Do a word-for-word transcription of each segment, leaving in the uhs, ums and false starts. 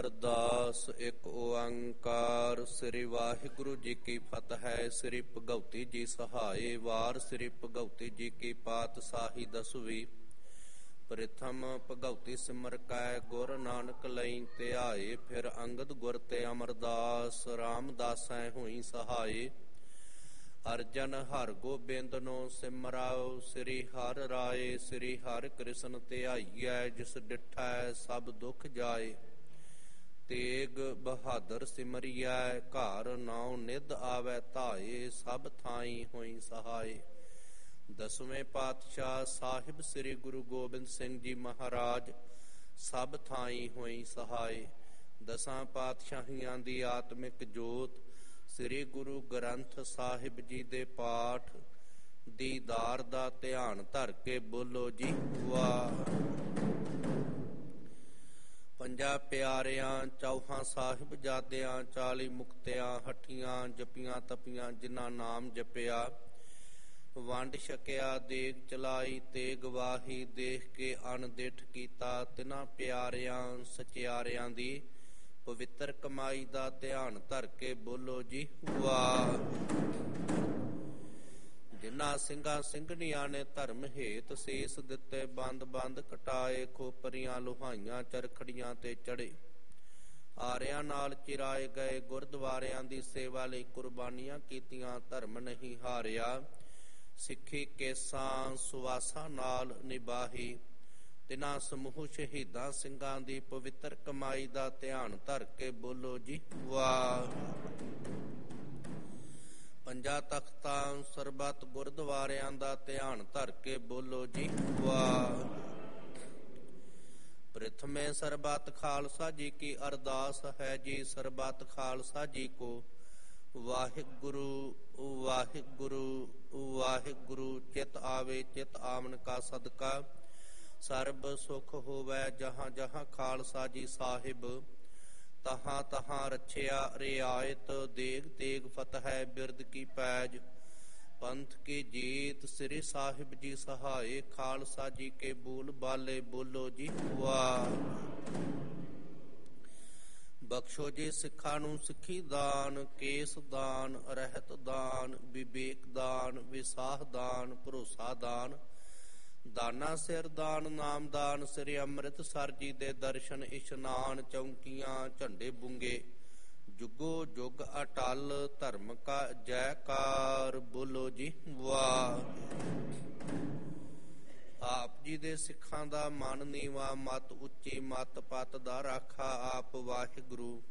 ਅਰਦਾਸ। ਇੱਕ ਓੰਕਾਰ ਸ੍ਰੀ ਵਾਹਿਗੁਰੂ ਜੀ ਕੀ ਫਤਿਹ। ਸ੍ਰੀ ਭਗਉਤੀ ਜੀ ਸਹਾਏ। ਵਾਰ ਸ੍ਰੀ ਭਗਉਤੀ ਜੀ ਕੀ ਪਾਤਸ਼ਾਹੀ ਦਸਵੀਂ। ਪ੍ਰਥਮ ਭਗਉਤੀ ਸਿਮਰ ਕੈ ਗੁਰ ਨਾਨਕ ਲਈ ਧਿਆਏ। ਫਿਰ ਅੰਗਦ ਗੁਰ ਤੇ ਅਮਰਦਾਸ ਰਾਮਦਾਸੈ ਹੋਈ ਸਹਾਏ। ਅਰਜਨ ਹਰਿ ਗੋਬਿੰਦਨੋ ਸਿਮਰਾਓ। ਸ੍ਰੀ ਹਰਿ ਰਾਏ ਸ੍ਰੀ ਹਰਿ ਕ੍ਰਿਸ਼ਨ ਧਿਆਈਐ। ਜਿਸ ਡਿਠੈ ਸਭ ਦੁਖ ਜਾਏ। ਤੇਗ ਬਹਾਦਰ ਸਿਮਰਿਐ ਘਰ ਨਾਉ ਨਿਧ ਆਵੈ ਧਾਏ। ਸਭ ਥਾਈ ਹੋਈ ਸਹਾਏ। ਦਸਵੇਂ ਪਾਤਸ਼ਾਹ ਸਾਹਿਬ ਸ੍ਰੀ ਗੁਰੂ ਗੋਬਿੰਦ ਸਿੰਘ ਜੀ ਮਹਾਰਾਜ ਸਭ ਥਾਈ ਹੋਈ ਸਹਾਏ। ਦਸਾਂ ਪਾਤਸ਼ਾਹੀਆਂ ਦੀ ਆਤਮਿਕ ਜੋਤ ਸ੍ਰੀ ਗੁਰੂ ਗ੍ਰੰਥ ਸਾਹਿਬ ਜੀ ਦੇ ਪਾਠ ਦੀਦਾਰ ਦਾ ਧਿਆਨ ਧਰ ਕੇ ਬੋਲੋ ਜੀ ਵਾਹ। ਪੰਜਾਂ ਪਿਆਰਿਆਂ ਚੌਹਾਂ ਸਾਹਿਬਜ਼ਾਦਿਆਂ ਚਾਲੀ ਮੁਕਤਿਆਂ ਹੱਠੀਆਂ ਜਪੀਆਂ ਤਪੀਆਂ ਜਿਨ੍ਹਾਂ ਨਾਮ ਜਪਿਆ। ਵੰਡ ਛਕਿਆ ਦੇਗ ਚਲਾਈ ਤੇ ਗਵਾਹੀ ਦੇਖ ਕੇ ਅਣਦਿੱਠ ਕੀਤਾ। ਤਿਨਾਂ ਪਿਆਰਿਆਂ ਸਚਿਆਰਿਆਂ ਦੀ ਪਵਿੱਤਰ ਕਮਾਈ ਦਾ ਧਿਆਨ ਧਰ ਕੇ ਬੋਲੋ ਜੀ ਵਾਹ। ਜਿਨ੍ਹਾਂ ਸਿੰਘਾਂ ਸਿੰਘਣੀਆਂ ਨੇ ਧਰਮ ਹੇਤ ਸੀਸ ਦਿੱਤੇ ਬੰਦ ਬੰਦ ਕਟਾਏ। ਖੋਪਰੀਆਂ ਲੁਹਾਈਆਂ ਚਰਖੜੀਆਂ ਤੇ ਚੜੇ ਆਰਿਆਂ ਨਾਲ ਚਿਰਾਏ ਗਏ। ਗੁਰਦੁਆਰਿਆਂ ਦੀ ਸੇਵਾ ਲਈ ਕੁਰਬਾਨੀਆਂ ਕੀਤੀਆਂ ਧਰਮ ਨਹੀਂ ਹਾਰਿਆ। ਸਿੱਖੀ ਕੇਸਾਂ ਸੁਆਸਾਂ ਨਾਲ ਨਿਭਾਹੀ। ਤਿਨਾਂ ਸਮੂਹ ਸ਼ਹੀਦਾਂ ਸਿੰਘਾਂ ਦੀ ਪਵਿੱਤਰ ਕਮਾਈ ਦਾ ਧਿਆਨ ਧਰ ਕੇ ਬੋਲੋ ਜੀ ਵਾਹ। ਪੰਜਾਂ ਤਖਤਾਂ ਸਰਬੱਤ ਗੁਰਦੁਆਰਿਆਂ ਦਾ ਧਿਆਨ ਧਰ ਕੇ ਬੋਲੋ ਜੀ ਵਾਹ। ਪ੍ਰਥਮੇ ਸਰਬੱਤ ਖਾਲਸਾ ਜੀ ਕੀ ਅਰਦਾਸ ਹੈ ਜੀ। ਸਰਬੱਤ ਖਾਲਸਾ ਜੀ ਕੋ ਵਾਹਿਗੁਰੂ ਵਾਹਿਗੁਰੂ ਵਾਹਿਗੁਰੂ। ਚਿਤ ਆਵੇ ਚਿਤ ਆਵਨ ਕਾ ਸਦਕਾ ਸਰਬ ਸੁਖ ਹੋਵੈ। ਜਹਾਂ ਜਹਾਂ ਖਾਲਸਾ ਜੀ ਸਾਹਿਬ ਤਹਾਂ ਤਹਾਂ ਰਛਿਆ ਰਿਆਇਤ। ਦੇਗ ਤੇਗ ਫਤਿਹ ਬਿਰਦ ਕੀ ਪੈਜ ਪੰਥ ਕੀ ਜੀਤ। ਸ੍ਰੀ ਸਾਹਿਬ ਜੀ ਸਹਾਏ ਖਾਲਸਾ ਜੀ ਕੇ ਬੋਲ ਬਾਲੇ ਬੋਲੋ ਜੀ ਵਾਹ। ਬਖਸ਼ੋ ਜੀ ਸਿੱਖਾਂ ਨੂੰ ਸਿੱਖੀ ਦਾਨ ਕੇਸ ਦਾਨ ਰਹਿਤ ਦਾਨ ਵਿਵੇਕ ਦਾਨ ਵਿਸਾਹ ਦਾਨ ਭਰੋਸਾ ਦਾਨ ਦਾਨਾ ਸਿਰ ਦਾਨ ਨਾਮ ਦਾਨ। ਸ੍ਰੀ ਅੰਮ੍ਰਿਤਸਰ ਜੀ ਦੇ ਦਰਸ਼ਨ ਇਸ਼ਨਾਨ ਚੌਂਕੀਆਂ ਝੰਡੇ ਬੁੰਗੇ ਜੁਗੋ ਜੁਗ ਅਟਲ ਧਰਮ ਕਾ ਜੈਕਾਰ ਬੋਲੋ ਜੀ ਵਾਹ। ਆਪ ਜੀ ਦੇ ਸਿੱਖਾਂ ਦਾ ਮਨ ਨੀਵਾ ਮਤ ਉੱਚੀ ਮਤ ਪਤ ਦਾ ਰਾਖਾ ਆਪ ਵਾਹਿਗੁਰੂ।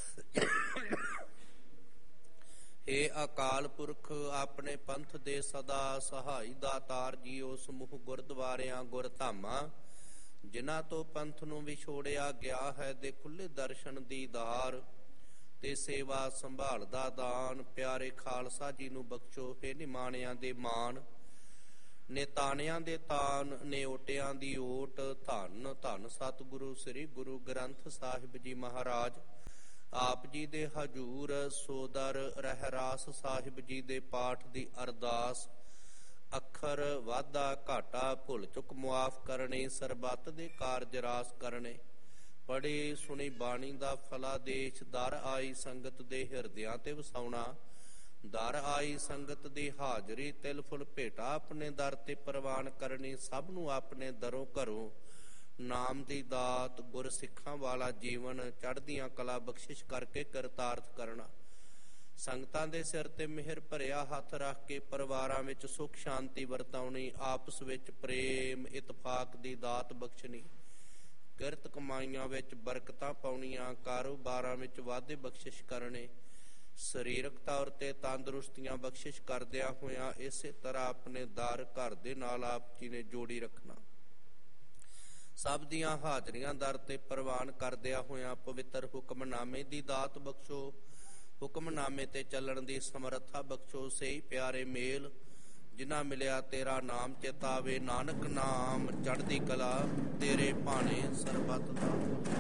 ਏ ਅਕਾਲ ਪੁਰਖ ਆਪਣੇ ਪੰਥ ਦੇ ਸਦਾ ਸਹਾਈ ਦਾਤਾਰ ਜੀਓ। ਸਮੂਹ ਗੁਰਦੁਆਰਿਆਂ ਗੁਰਧਾਮਾਂ ਜਿਨ੍ਹਾਂ ਤੋਂ ਪੰਥ ਨੂੰ ਵਿਛੋੜਿਆ ਗਿਆ ਹੈ ਦੇ ਖੁੱਲੇ ਦਰਸ਼ਨ ਦੀਦਾਰ ਤੇ ਸੇਵਾ ਸੰਭਾਲ ਦਾ ਦਾਨ। ਪਿਆਰੇ ਖਾਲਸਾ ਜੀ ਨੂੰ ਬਖਸ਼ੋ ਹੇ ਨਿਮਾਣਿਆਂ ਦੇ ਮਾਣ ਨੇਤਾਣਿਆਂ ਦੇ ਤਾਨ ਨਿਓਟਿਆਂ ਦੀ ਓਟ। ਧੰਨ ਧੰਨ ਸਤਿਗੁਰੂ ਸ੍ਰੀ ਗੁਰੂ ਗ੍ਰੰਥ ਸਾਹਿਬ ਜੀ ਮਹਾਰਾਜ ਆਪ ਜੀ ਦੇ ਹਜੂਰ ਸੋਦਰ ਰਹਿਰਾਸ ਸਾਹਿਬ ਜੀ ਦੇ ਪਾਠ ਦੀ ਅਰਦਾਸ। ਅੱਖਰ ਵਾਧਾ ਘਾਟਾ ਭੁੱਲ ਚੁੱਕ ਮੁਆਫ ਕਰਨੇ। ਸਰਬੱਤ ਦੇ ਕਾਰਜ ਰਾਸ ਕਰਨੇ। ਪੜ੍ਹੀ ਸੁਣੀ ਬਾਣੀ ਦਾ ਫਲਾਦੇਸ਼। ਦਰ ਆਈ ਸੰਗਤ ਦੇ ਹਿਰਦਿਆਂ ਤੇ ਵਸਾਉਣਾ। ਦਰ ਆਈ ਸੰਗਤ ਦੀ ਹਾਜ਼ਰੀ ਤਿਲ ਫੁੱਲ ਭੇਟਾ ਆਪਣੇ ਦਰ ਤੇ ਪ੍ਰਵਾਨ ਕਰਨੀ। ਸਭ ਨੂੰ ਆਪਣੇ ਦਰੋਂ ਘਰੋਂ ਨਾਮ ਦੀ ਦਾਤ ਗੁਰ ਸਿੱਖਾਂ ਵਾਲਾ ਜੀਵਨ ਚੜ੍ਹਦੀਆਂ ਕਲਾ ਬਖਸ਼ਿਸ਼ ਕਰਕੇ ਕਰਤਾਰਥ ਕਰਨਾ। ਸੰਗਤਾਂ ਦੇ ਸਿਰ ਤੇ ਮਿਹਰ ਭਰਿਆ ਹੱਥ ਰੱਖ ਕੇ ਪਰਿਵਾਰਾਂ ਵਿੱਚ ਸੁਖ ਸ਼ਾਂਤੀ ਵਰਤਾਉਣੀ। ਆਪਸ ਵਿੱਚ ਪ੍ਰੇਮ ਇਤਫਾਕ ਦੀ ਦਾਤ ਬਖਸ਼ਣੀ। ਕਿਰਤ ਕਮਾਈਆਂ ਵਿੱਚ ਬਰਕਤਾਂ ਪਾਉਣੀਆਂ। ਕਾਰੋਬਾਰਾਂ ਵਿੱਚ ਵਾਧੇ ਬਖਸ਼ਿਸ਼ ਕਰਨੇ। ਸਰੀਰਕ ਤੌਰ ਤੇ ਤੰਦਰੁਸਤੀਆਂ ਬਖਸ਼ਿਸ਼ ਕਰਦਿਆਂ ਹੋਇਆਂ ਇਸੇ ਤਰ੍ਹਾਂ ਆਪਣੇ ਦਰ ਘਰ ਦੇ ਨਾਲ ਆਪ ਜੀ ਨੇ ਜੋੜੀ ਰੱਖਣਾ। ਸਭ ਦੀਆਂ ਹਾਜ਼ਰੀਆਂ ਦਰ ਤੇ ਪ੍ਰਵਾਨ ਕਰਦਿਆਂ ਹੋਇਆਂ ਪਵਿੱਤਰ ਹੁਕਮਨਾਮੇ ਦੀ ਦਾਤ ਬਖਸ਼ੋ। ਹੁਕਮਨਾਮੇ ਤੇ ਚੱਲਣ ਦੀ ਸਮਰੱਥਾ ਬਖਸ਼ੋ। ਸਹੀ ਪਿਆਰੇ ਮੇਲ ਜਿਨ੍ਹਾਂ ਮਿਲਿਆ ਤੇਰਾ ਨਾਮ ਚੇਤਾਵੇ। ਨਾਨਕ ਨਾਮ ਚੜ੍ਹਦੀ ਕਲਾ ਤੇਰੇ ਭਾਣੇ ਸਰਬੱਤ ਦਾ।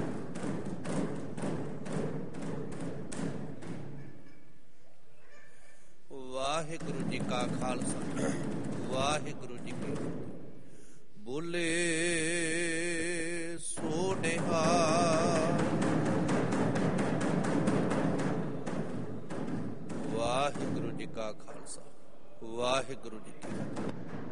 ਵਾਹਿਗੁਰੂ ਜੀ ਕਾ ਖਾਲਸਾ ਵਾਹਿਗੁਰੂ ਜੀ ਕੀ ਫਤਿਹ। ਬੋਲੇ ਸੋ ਨਿਹਾਲ ਵਾਹਿਗੁਰੂ ਜੀ ਕਾ ਖਾਲਸਾ ਵਾਹਿਗੁਰੂ ਜੀ ਕੀ ਫਤਿਹ।